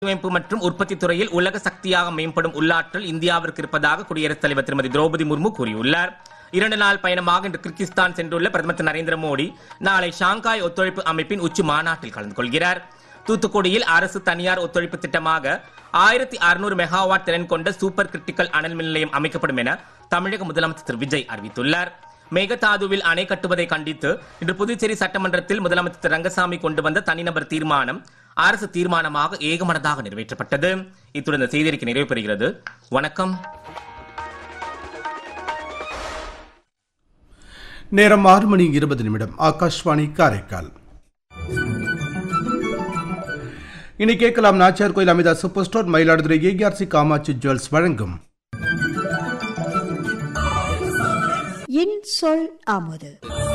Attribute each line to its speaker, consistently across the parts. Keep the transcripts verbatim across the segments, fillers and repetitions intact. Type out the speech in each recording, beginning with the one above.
Speaker 1: வடிவமைப்பு மற்றும் உற்பத்தி துறையில் உலக சக்தியாக மேம்படும் உள்ளாற்றல் இந்தியாவிற்கு இருப்பதாக குடியரசுத் தலைவர் திருமதி திரௌபதி முர்மு கூறியுள்ளார். இரண்டு நாள் பயணமாக இன்று கிர்கிஸ்தான் சென்றுள்ள பிரதமர் திரு நரேந்திர மோடி நாளை ஷாங்காய் ஒத்துழைப்பு அமைப்பின் உச்சி மாநாட்டில் கலந்து கொள்கிறார். தூத்துக்குடியில் அரசு தனியார் ஒத்துழைப்பு திட்டமாக ஆயிரத்தி அறுநூறு மெகாவாட் திறன் கொண்ட சூப்பர் கிரிட்டிக்கல் அனல் மின் நிலையம் அமைக்கப்படும் என தமிழக முதலமைச்சர் திரு விஜய் அறிவித்துள்ளார். மேகதாதுவில் அணை கட்டுவதை கண்டித்து இன்று புதுச்சேரி சட்டமன்றத்தில் முதலமைச்சர் திரு ரங்கசாமி கொண்டு வந்த தனிநபர் தீர்மானம் அரசு தீர்மானமாக ஏகமனதாக நிறைவேற்றப்பட்டது. இத்துடன் இந்த செய்தியறிக்கை நிறைவு பெறுகிறது. வணக்கம்.
Speaker 2: நேரம் ஆறு மணி இருபது நிமிடம். ஆகாஷ்வாணி காரைக்கால். இனி கேட்கலாம் நாச்சியார் கோயில் Amita super store Mayiladuthurai ARC Kamakshi jewels வழங்கும்
Speaker 3: என் சொல் அமுது.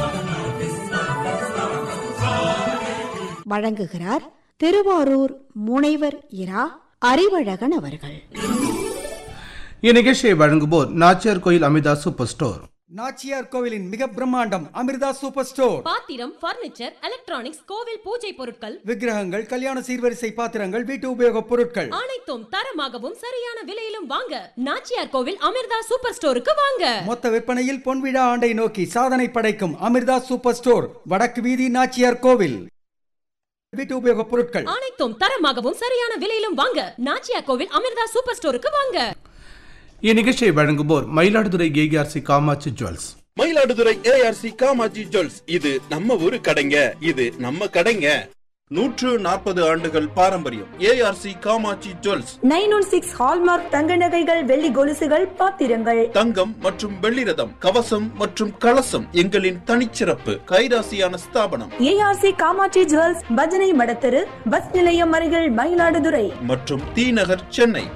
Speaker 3: வழங்குகிறார் திருவாரூர் முனைவர் இரா அறிவழகன் அவர்கள்.
Speaker 2: இந்நிகழ்ச்சியை வழங்குவோர் நாச்சியார் கோயில் அமிதா சூப்பர் ஸ்டோர்.
Speaker 4: நாச்சியார் கோவிலின் மிக பிரம்மாண்டம் அமிர்தா சூப்பர் ஸ்டோர்.
Speaker 5: பாத்திரம், பர்னிச்சர், எலக்ட்ரானிக்ஸ், கோவில் பூஜை பொருட்கள்,
Speaker 4: விக்கிரகங்கள், கல்யாண சீர்வரிசை பாத்திரங்கள், வீட்டு உபயோக பொருட்கள்
Speaker 5: அனைத்தும் தரமாகவும் சரியான விலையிலும் வாங்க நாச்சியார் கோவில் அமிர்தா சூப்பர் ஸ்டோருக்கு வாங்க.
Speaker 4: மொத்த விற்பனையில் பொன்விழா ஆண்டை நோக்கி சாதனை படைக்கும் அமிர்தா சூப்பர் ஸ்டோர், வடக்கு வீதி, நாச்சியார் கோவில். வீட்டு உபயோக பொருட்கள்
Speaker 5: அனைத்தும் தரமாகவும் சரியான விலையிலும் வாங்க நாச்சியார் கோவில் அமிர்தா சூப்பர் ஸ்டோருக்கு வாங்க.
Speaker 2: இந்நிகழ்ச்சியை வழங்குவோர் Mayiladuthurai ARC Kamakshi jewels.
Speaker 6: Mayiladuthurai ARC Kamakshi jewels, இது நம்ம ஊரு கடைங்க, இது நம்ம கடைங்க. நூற்று நாற்பது ஆண்டுகள் பாரம்பரியம். ARC Kamakshi jewels.
Speaker 7: Nine one six hallmark தங்க நகைகள், வெள்ளி கொலுசுகள், பாத்திரங்கள்,
Speaker 6: தங்கம் மற்றும் வெள்ளி ரதம், கவசம் மற்றும் கலசம் எங்களின் தனிச்சிறப்பு. கைராசியான ஸ்தாபனம்
Speaker 7: ஏஆர்சி காமாட்சி ஜுவல்ஸ், பஜனை மடத்தெரு, பஸ் நிலையம் அருகில், மயிலாடுதுறை
Speaker 6: மற்றும் தி நகர், சென்னை.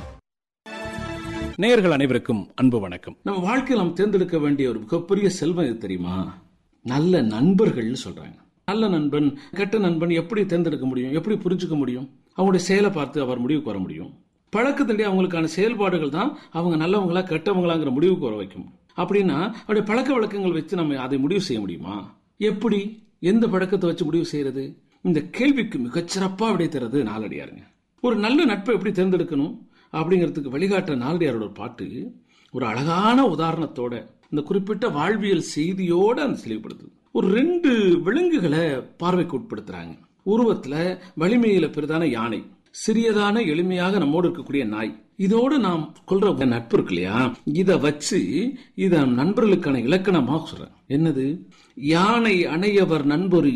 Speaker 8: நேயர்கள் அனைவருக்கும் அன்பு வணக்கம். நம்ம வாழ்க்கையில் நாம் தேர்ந்தெடுக்க வேண்டிய ஒரு மிகப்பெரிய செல்வம் இது தெரியுமா? நல்ல நண்பர்கள் சொல்றாங்க. நல்ல நண்பன், கெட்ட நண்பன் எப்படி தேர்ந்தெடுக்க முடியும்? எப்படி புரிஞ்சுக்க முடியும்? அவங்களுடைய செயலை பார்த்து அவர் முடிவுக்கு வர முடியும். பழக்கத்தினுடைய அவங்களுக்கான செயல்பாடுகள் தான் அவங்க நல்லவங்களா கெட்டவங்களாங்கிற முடிவுக்கு வர வைக்கும். அப்படின்னா அவருடைய பழக்க வழக்கங்கள் வச்சு நம்ம அதை முடிவு செய்ய முடியுமா? எப்படி, எந்த பழக்கத்தை வச்சு முடிவு செய்யறது? இந்த கேள்விக்கு மிகச்சிறப்பா விடை தருது நாலடியாருங்க. ஒரு நல்ல நட்பை எப்படி தேர்ந்தெடுக்கணும் அப்படிங்கிறதுக்கு வழிகாட்டுற நாலடியாரோட பாட்டு ஒரு அழகான உதாரணத்தோட இந்த குறிப்பிட்ட வாழ்வியல் செய்தியோட அந்த தெளிவுபடுத்துது. ஒரு ரெண்டு விலங்குகளை பார்வைக்கு உட்படுத்துறாங்க. உருவத்துல வலிமையில பெரிதான யானை, சிறியதான எளிமையாக நம்மோடு இருக்கக்கூடிய நாய். இதோட நாம் கொள்ற நட்பு இருக்கு இல்லையா, இத வச்சு இத நண்பர்களுக்கான இலக்கணமாக சொல்றேன். என்னது? யானை அணையவர் நண்பொறி,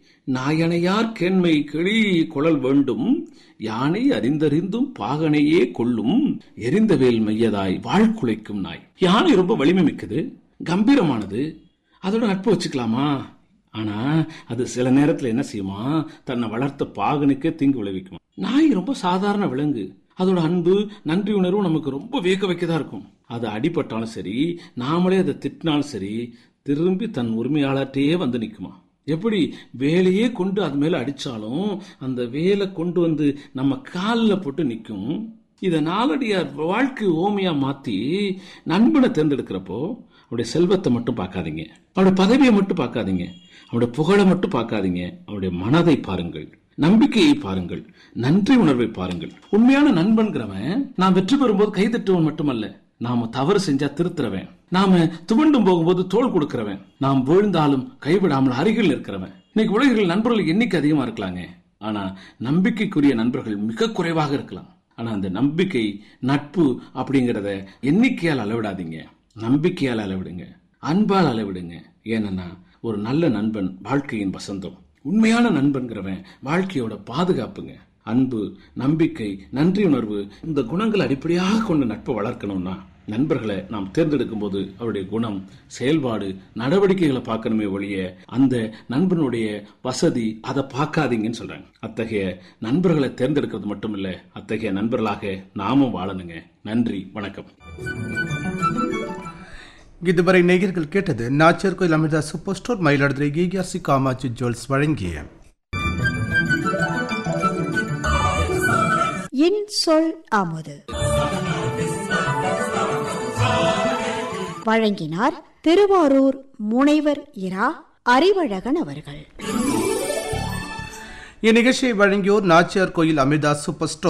Speaker 8: நாயனையார் கேண்மை கிளி குழல் வேண்டும், யானை அறிந்தறிந்தும் பாகனையே கொள்ளும், எரிந்தவேல் மையதாய் வாழ்குலைக்கும் நாய். யானை ரொம்ப வலிமை மிக்கது, கம்பீரமானது, அதோட நட்பு வச்சுக்கலாமா? ஆனா அது சில நேரத்துல என்ன செய்யுமா, தன்னை வளர்த்த பாகனுக்கே தீங்கு விளைவிக்குமா. நாய் ரொம்ப சாதாரண விலங்கு, அதோட அன்பு நன்றி உணர்வு நமக்கு ரொம்ப வியக்க வைக்கதா இருக்கும். அது அடிபட்டாலும் சரி, நாமளே அதை திட்டினாலும் சரி, திரும்பி தன் உரிமையாளர்கிட்டயே வந்து நிக்குமா. எப்படி வேலையே கொண்டு அது மேல அடிச்சாலும் அந்த வேலை கொண்டு வந்து நம்ம காலில் போட்டு நிற்கும். இதை நாலடியார் வாழ்க்கை ஓமையா மாத்தி நண்பனை தேர்ந்தெடுக்கிறப்போ அவருடைய செல்வத்தை மட்டும் பார்க்காதீங்க, அவருடைய பதவியை மட்டும் பார்க்காதீங்க, அவருடைய புகழை மட்டும் பார்க்காதீங்க, அவருடைய மனதை பாருங்கள், நம்பிக்கையை பாருங்கள், நன்றி உணர்வை பாருங்கள். உண்மையான நண்பன்கிறவன் நான் வெற்றி பெறும்போது கைதட்டுவன் மட்டுமல்ல, நாம தவறு செஞ்சா திருத்துறவன், நாம துவண்டும் போகும்போது தோள் கொடுக்கிறவன், நாம் விழுந்தாலும் கைவிடாமல் அருகில் இருக்கிறவன். இன்னைக்கு உலகில் நண்பர்கள் எண்ணிக்கை அதிகமா இருக்கலாங்க, ஆனா நம்பிக்கைக்குரிய நண்பர்கள் மிக குறைவாக இருக்கலாம். ஆனா அந்த நம்பிக்கை, நட்பு அப்படிங்கறத எண்ணிக்கையால் அளவிடாதீங்க, நம்பிக்கையால் அளவிடுங்க, அன்பால் அளவிடுங்க. ஏன்னா ஒரு நல்ல நண்பன் வாழ்க்கையின் வசந்தம். உண்மையான நண்பன்கிறவன் வாழ்க்கையோட பாதுகாப்புங்க. அன்பு, நம்பிக்கை, நன்றி உணர்வு, இந்த குணங்களை அடிப்படையாக கொண்ட நட்பை வளர்க்கணும்னா நண்பர்களை நாம் தேர்ந்தெடுக்கும் போது அவருடைய குணம், செயல்பாடு, நடவடிக்கைகளை பார்க்கணுமே ஒழிய அந்த நண்பனுடைய வசதி அதை பார்க்காதீங்கன்னு சொல்றாங்க. அத்தகைய நண்பர்களை தேர்ந்தெடுக்கிறது மட்டும் இல்ல, அத்தகைய நண்பர்களாக நாமும் வாழணுங்க. நன்றி, வணக்கம்.
Speaker 2: இதுவரை நேயர்கள் கேட்டது நாச்சியார் கோயில் Amrita super store Mayiladuthurai ARC Kamakshi jewels வழங்கிய
Speaker 3: என் சொல் அமுது. வழங்கினார் திருவாரூர் முனைவர் இரா அறிவழகன் அவர்கள்.
Speaker 2: இந்நிகழ்ச்சியை வழங்கியோர் நாச்சியார் கோயில் அமிர்தா சூப்பர் ஸ்டோர்.